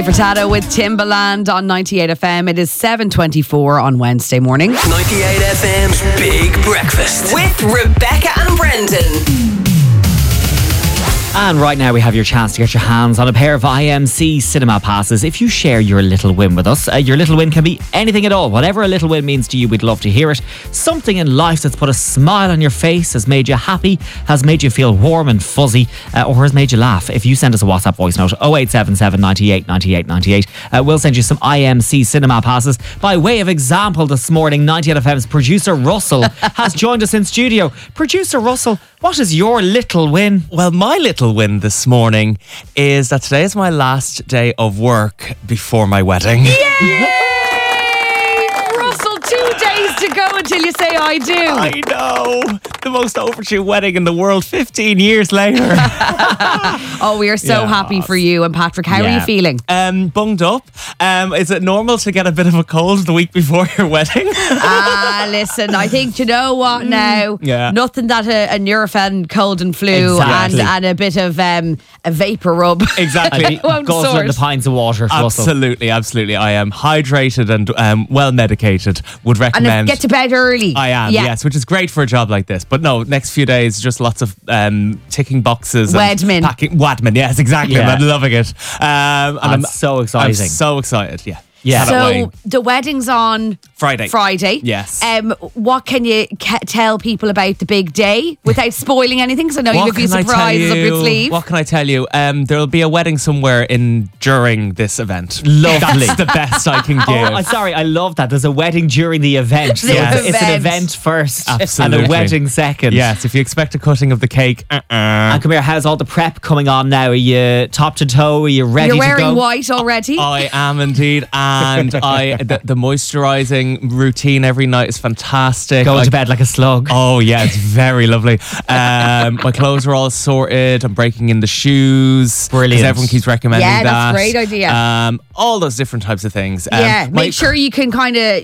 Furtado with Timbaland on 98 FM. It is 7:24 on Wednesday morning. 98 FM's Big Breakfast with Rebecca and Brendan. And right now we have your chance to get your hands on a pair of IMC cinema passes if you share your little win with us. Your little win can be anything at all. Whatever a little win means to you, we'd love to hear it. Something in life that's put a smile on your face, has made you happy, has made you feel warm and fuzzy, or has made you laugh. If you send us a WhatsApp voice note, 0877 98 98 98, we'll send you some IMC cinema passes. By way of example, this morning, 98 FM's producer Russell has joined us in studio. Producer Russell, what is your little win? Well, my little win this morning is that today is my last day of work before my wedding. Yay! Russell, 2 days to go until you say I do. I know. The most overdue wedding in the world, 15 years later. Oh, we are so happy for you. And Patrick, how are you feeling? Bunged up. Is it normal to get a bit of a cold the week before your wedding? Listen, I think, you know what now? Yeah. Nothing that a Nurofen cold and flu Exactly. and a bit of a vapor rub. Exactly. won't Guzzling the sort. pints of water, Russell. Absolutely. I am hydrated and well medicated. Would And recommend. get to bed early. I am, yes, which is great for a job like this. But no, next few days, just lots of ticking boxes. Wedman. Wadman, yes, exactly. Yeah. I'm loving it. And I'm so exciting. I'm so excited, yeah. Yeah. Cannot So wait. the wedding's on Friday. Yes. What can you tell people about the big day without spoiling anything? Because I know you have a few can I tell surprises up your you? sleeve. What can I tell you? There'll be a wedding somewhere during this event. Lovely. That's the best I can give. Oh, I'm sorry, I love that. There's a wedding during the event. So The it's an event. event first Absolutely. and a wedding second. Yes, if you expect a cutting of the cake, And come here, how's all the prep coming on now? Are you top to toe? Are you ready You're to wearing go? white already. I am indeed, and the moisturising routine every night is fantastic. Going to bed like a slug. Oh yeah, it's very lovely. My clothes are all sorted. I'm breaking in the shoes. Brilliant. 'Cause everyone keeps recommending Yeah, that. that's a great idea. All those different types of things. Make sure you can kind of,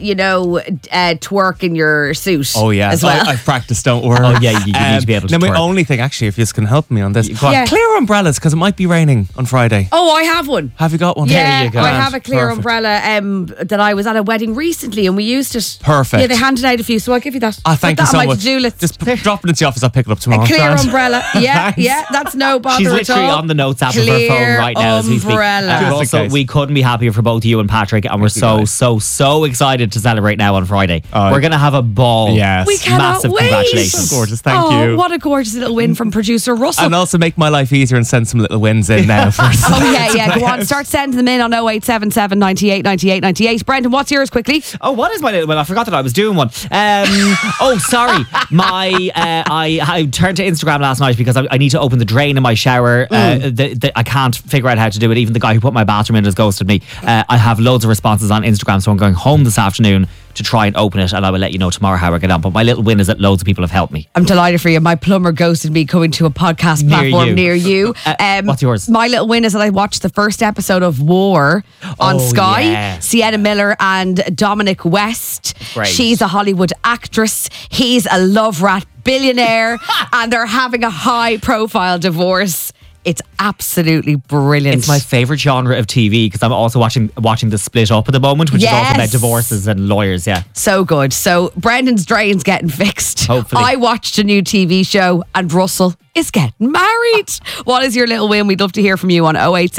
twerk in your suit. Oh yeah, as well. I've practiced. Don't worry. Oh, yeah, you need to be able to Now my twerk. only thing, actually, if you can help me on this, Go on. Yeah. clear umbrellas because it might be raining on Friday. Oh, I have one. Have you got one? Yeah, you go. I have a clear Perfect. umbrella that I was at a wedding recently and we used it. Perfect. Yeah, they handed out a few, so I'll give you that. Thank Put you that so on my much. to-do list. Just drop it into the office. I'll pick it up tomorrow. A clear Grand. umbrella. Yeah, Thanks. yeah, that's no bother She's at literally all. on the notes app of her phone Clear right now as we speak. umbrella. Just in Russell, case. we couldn't be happier for both you and Patrick, and we're so excited to celebrate now on Friday. Oh. We're going to have a ball. Yes. We cannot Massive wait. congratulations. So gorgeous. Thank you. What a gorgeous little win from producer Russell. And also make my life easier and send some little wins in now. Oh yeah, go on. Start sending them in on 0877 98 98 98. Brendan, what's yours quickly? Oh, what is my little one? I forgot that I was doing one. Sorry. I turned to Instagram last night because I need to open the drain in my shower. I can't figure out how to do it. Even the guy who put my bathroom in has ghosted me. I have loads of responses on Instagram, so I'm going home this afternoon to try and open it, and I will let you know tomorrow how I get on. But my little win is that loads of people have helped me. I'm delighted for you. My plumber ghosted me coming to a podcast Near platform you. near you. What's yours? My little win is that I watched the first episode of War on Oh, Sky. yeah. Sienna Miller and Dominic West. Great. She's a Hollywood actress. He's a love rat billionaire. And they're having a high profile divorce. It's absolutely brilliant. It's my favourite genre of TV because I'm also watching The Split Up at the moment, which is also about Yes. divorces and lawyers, yeah. So good. So Brendan's drain's getting fixed. Hopefully. I watched a new TV show and Russell is getting married. What is your little win? We'd love to hear from you on 087